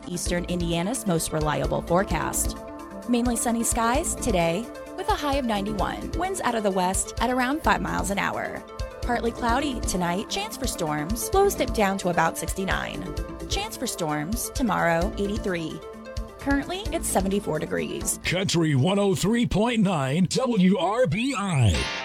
Eastern Indiana's most reliable forecast. Mainly sunny skies today with a high of 91. Winds out of the west at around 5 miles an hour. Partly cloudy tonight. Chance for storms. Lows dip down to about 69. Chance for storms tomorrow, 83. Currently, it's 74 degrees. Country 103.9 WRBI.